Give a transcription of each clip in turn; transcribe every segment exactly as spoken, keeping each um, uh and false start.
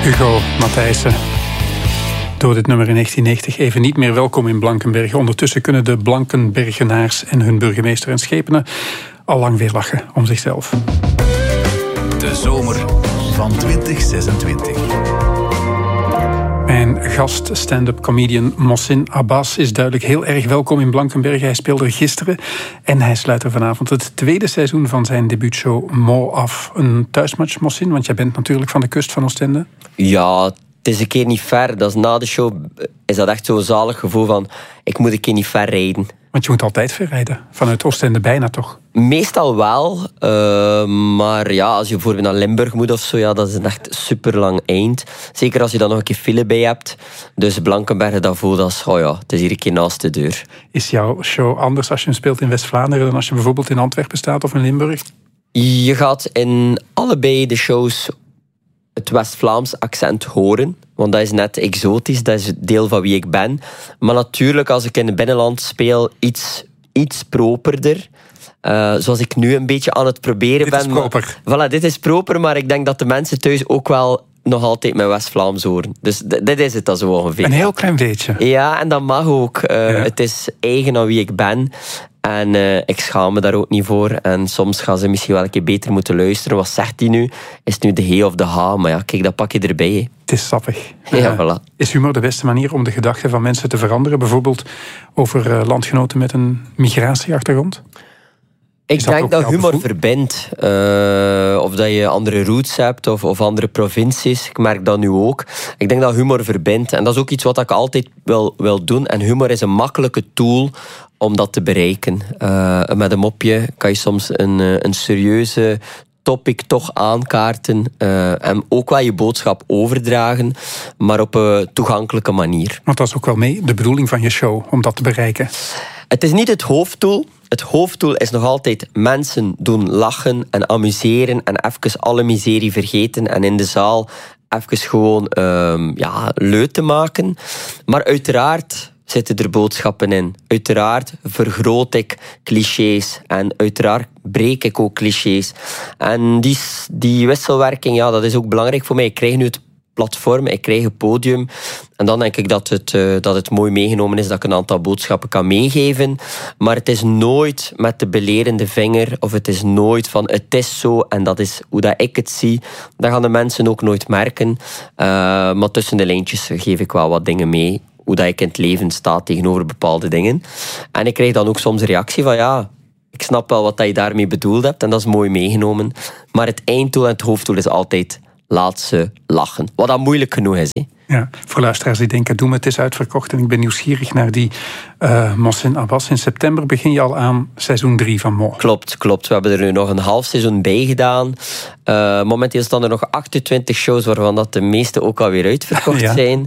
Hugo Matthijssen. Door dit nummer in negentien negentig even niet meer welkom in Blankenberge. Ondertussen kunnen de Blankenbergenaars en hun burgemeester en schepenen al lang weer lachen om zichzelf. De zomer van twintig zesentwintig. Mijn gast, stand-up comedian Mohsin Abbas, is duidelijk heel erg welkom in Blankenberge. Hij speelde er gisteren en hij sluit er vanavond het tweede seizoen van zijn debuutshow Mo af. Een thuismatch, Mohsin, want jij bent natuurlijk van de kust van Oostende. Ja, het is een keer niet ver. Dat is na de show is dat echt zo'n zalig gevoel van ik moet een keer niet ver rijden. Want je moet altijd ver rijden. Vanuit Oostende bijna toch? Meestal wel. Uh, maar ja, als je bijvoorbeeld naar Limburg moet of zo, ja, dat is een echt super lang eind. Zeker als je dan nog een keer file bij hebt. Dus Blankenberge, dat voelt als, oh ja, het is hier een keer naast de deur. Is jouw show anders als je hem speelt in West-Vlaanderen dan als je bijvoorbeeld in Antwerpen staat of in Limburg? Je gaat in allebei de shows het West-Vlaams accent horen. Want dat is net exotisch, dat is deel van wie ik ben. Maar natuurlijk, als ik in het binnenland speel, iets, iets properder. Uh, zoals ik nu een beetje aan het proberen dit ben. Dit is proper. Maar, voilà, dit is proper, maar ik denk dat de mensen thuis ook wel nog altijd met West-Vlaams horen. Dus d- dit is het dan zo ongeveer. Een heel klein beetje. Ja, en dat mag ook. Uh, ja. Het is eigen aan wie ik ben. En uh, ik schaam me daar ook niet voor. En soms gaan ze misschien wel een keer beter moeten luisteren. Wat zegt hij nu? Is het nu de he of de ha? Maar ja, kijk, dat pak je erbij. He. Het is sappig. Ja, uh, voilà. Is humor de beste manier om de gedachten van mensen te veranderen? Bijvoorbeeld over uh, landgenoten met een migratieachtergrond? Ik denk dat humor bevoel? verbindt. Uh, of dat je andere roots hebt of, of andere provincies. Ik merk dat nu ook. Ik denk dat humor verbindt. En dat is ook iets wat ik altijd wil, wil doen. En humor is een makkelijke tool om dat te bereiken. Uh, met een mopje kan je soms een, een serieuze topic toch aankaarten. Uh, en ook wel je boodschap overdragen. Maar op een toegankelijke manier. Want dat is ook wel mee de bedoeling van je show, om dat te bereiken. Het is niet het hoofddoel. Het hoofddoel is nog altijd mensen doen lachen en amuseren en even alle miserie vergeten en in de zaal even gewoon um, ja, leuk te maken. Maar uiteraard zitten er boodschappen in. Uiteraard vergroot ik clichés en uiteraard breek ik ook clichés. En die, die wisselwerking, ja, dat is ook belangrijk voor mij. Ik krijg nu het platform, ik krijg een podium. En dan denk ik dat het, uh, dat het mooi meegenomen is dat ik een aantal boodschappen kan meegeven. Maar het is nooit met de belerende vinger of het is nooit van het is zo en dat is hoe dat ik het zie. Dat gaan de mensen ook nooit merken. Uh, maar tussen de lijntjes geef ik wel wat dingen mee. Hoe dat ik in het leven sta tegenover bepaalde dingen. En ik krijg dan ook soms een reactie van ja, ik snap wel wat je daarmee bedoeld hebt en dat is mooi meegenomen. Maar het einddoel en het hoofddoel is altijd laat ze lachen. Wat dan moeilijk genoeg is. Hè? Ja, voor luisteraars die denken, doe me, het is uitverkocht. En ik ben nieuwsgierig naar die uh, Mohsin Abbas. In september begin je al aan seizoen drie van Mo. Klopt, klopt. We hebben er nu nog een half seizoen bij gedaan. Uh, momenteel staan er nog achtentwintig shows, waarvan dat de meeste ook alweer uitverkocht ja. zijn.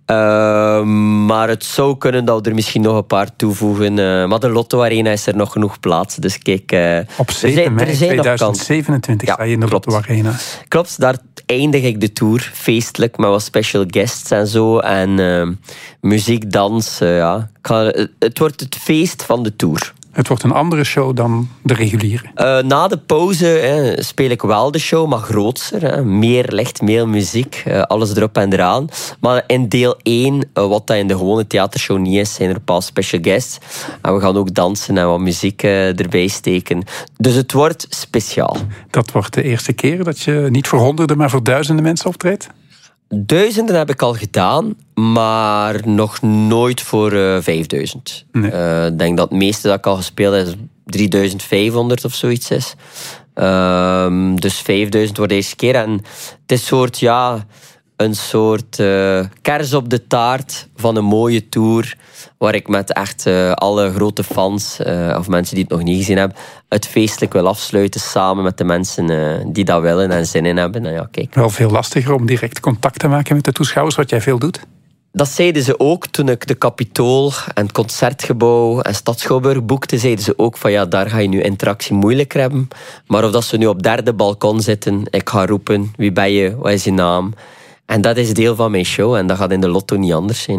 Uh, maar het zou kunnen dat we er misschien nog een paar toevoegen. Uh, maar de Lotto Arena is er nog genoeg plaats. Dus kijk, uh, op zeven mei tweeduizend zevenentwintig ja, sta je in de klopt. Lotto Arena. Klopt, daar eindig ik de tour. Feestelijk, met wat special guests en zo. En uh, muziek, dans. Uh, ja. Ga, het wordt het feest van de tour. Het wordt een andere show dan de reguliere. Uh, na de pauze hè, speel ik wel de show, maar grootser. Hè. Meer licht, meer muziek, uh, alles erop en eraan. Maar in deel één, uh, wat dat in de gewone theatershow niet is, zijn er een paar special guests. En we gaan ook dansen en wat muziek uh, erbij steken. Dus het wordt speciaal. Dat wordt de eerste keer dat je niet voor honderden, maar voor duizenden mensen optreedt? Duizenden heb ik al gedaan, maar nog nooit voor uh, vijfduizend. Nee. Uh, ik denk dat het meeste dat ik al gespeeld heb drieduizend vijfhonderd of zoiets is. Uh, dus vijfduizend wordt de eerste keer. En het is soort, ja, een soort uh, kers op de taart van een mooie tour, waar ik met echt uh, alle grote fans, uh, of mensen die het nog niet gezien hebben, het feestelijk wil afsluiten samen met de mensen uh, die dat willen en zin in hebben. Nou ja, kijk. Wel veel lastiger om direct contact te maken met de toeschouwers, wat jij veel doet? Dat zeiden ze ook toen ik de Capitool en het Concertgebouw en Stadschouwburg boekte. Zeiden ze ook van ja, daar ga je nu interactie moeilijker hebben. Maar of dat ze nu op derde balkon zitten, ik ga roepen, wie ben je, wat is je naam? En dat is deel van mijn show en dat gaat in de Lotto niet anders zijn. Ja.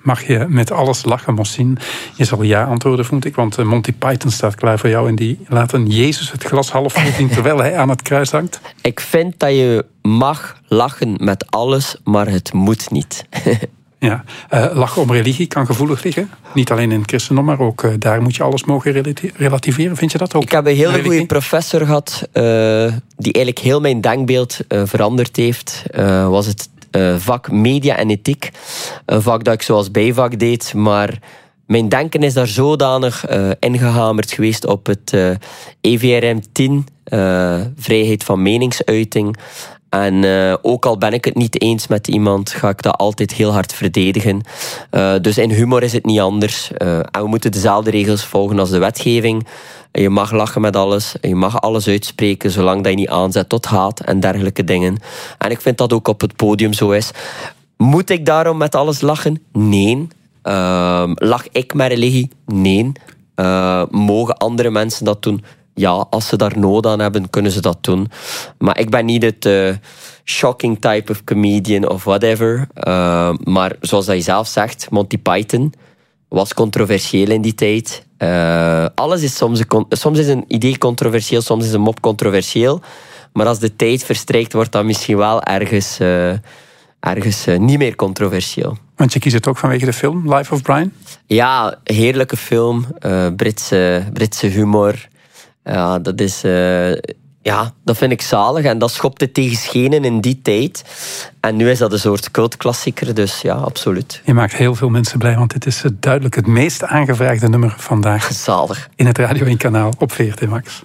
mag je met alles lachen, Mohsin? Je zal ja antwoorden, vond ik, want Monty Python staat klaar voor jou en die laten Jezus het glas half vol zien terwijl hij aan het kruis hangt. Ik vind dat je mag lachen met alles, maar het moet niet. Ja, uh, lachen om religie kan gevoelig liggen. Niet alleen in het christendom, maar ook uh, daar moet je alles mogen relati- relativeren. Vind je dat ook? Ik heb een hele goede professor gehad, uh, die eigenlijk heel mijn denkbeeld uh, veranderd heeft. Uh, was het uh, vak media en ethiek. Een vak dat ik zoals bijvak deed, maar mijn denken is daar zodanig uh, ingehamerd geweest op het uh, E V R M tien, uh, vrijheid van meningsuiting. En uh, ook al ben ik het niet eens met iemand, ga ik dat altijd heel hard verdedigen. Uh, dus in humor is het niet anders. Uh, en we moeten dezelfde regels volgen als de wetgeving. Je mag lachen met alles. Je mag alles uitspreken, zolang dat je niet aanzet tot haat en dergelijke dingen. En ik vind dat ook op het podium zo is. Moet ik daarom met alles lachen? Nee. Uh, lach ik met religie? Nee. Uh, mogen andere mensen dat doen? Ja, als ze daar nood aan hebben, kunnen ze dat doen. Maar ik ben niet het uh, shocking type of comedian of whatever. Uh, maar zoals dat je zelf zegt, Monty Python was controversieel in die tijd. Uh, alles is soms een, soms is een idee controversieel, soms is een mop controversieel. Maar als de tijd verstrijkt, wordt dat misschien wel ergens, uh, ergens uh, niet meer controversieel. Want je kiest het ook vanwege de film Life of Brian? Ja, heerlijke film. Uh, Britse, Britse humor. Ja, dat is... Uh, ja, dat vind ik zalig. En dat schopte tegen schenen in die tijd. En nu is dat een soort cultklassieker. Dus ja, absoluut. Je maakt heel veel mensen blij, want dit is duidelijk het meest aangevraagde nummer vandaag. Zalig. In het Radio één kanaal op V R T Max.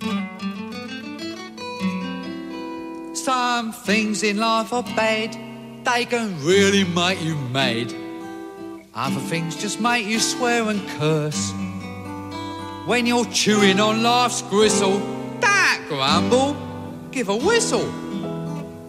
Some things in life are bad. They can really make you mad. Other things just make you swear and curse. When you're chewing on life's gristle, don't grumble, give a whistle.